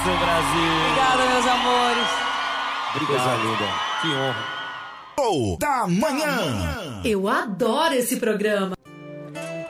seu Brasil. Obrigada, meus amores. Obrigado, linda. Que honra. Da manhã. Eu adoro esse programa.